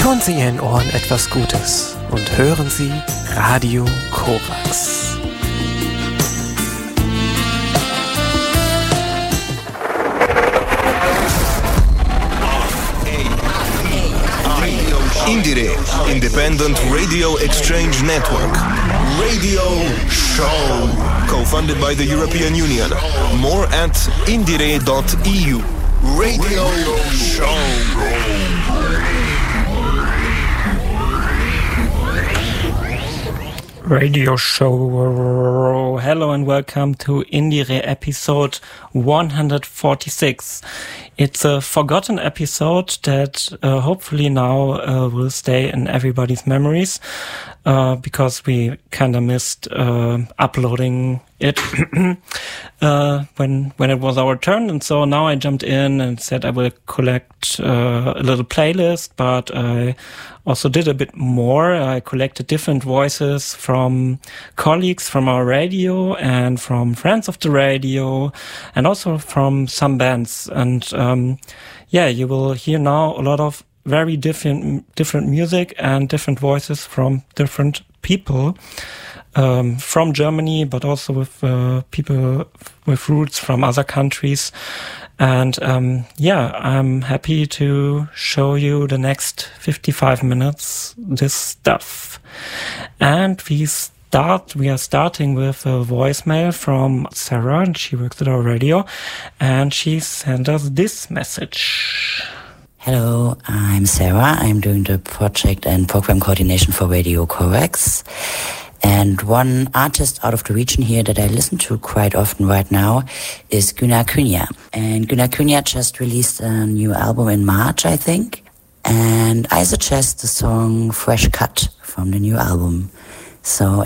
Tun Sie Ihren Ohren etwas Gutes und hören Sie Radio Korax. Indiere, Independent Radio Exchange Network. Radio Show. Co-funded by the European Union. More at indire.eu. Radio Show. Radio Show. Hello and welcome to Indiere episode 146. It's a forgotten episode that hopefully now will stay in everybody's memories because we kind of missed uploading it when it was our turn, and so now I jumped in and said I will collect a little playlist, but I also did a bit more. I collected different voices from colleagues from our radio and from friends of the radio and also from some bands. And you will hear now a lot of very different music and different voices from different people from Germany, but also with people with roots from other countries. And I'm happy to show you the next 55 minutes this stuff. And we are starting with a voicemail from Sarah, and she works at our radio, and she sent us this message. Hello, I'm Sarah. I'm doing the project and program coordination for Radio Korax. And one artist out of the region here that I listen to quite often right now is Gunnar Künja. And Gunnar Künja just released a new album in March, I think. And I suggest the song Fresh Cut from the new album. So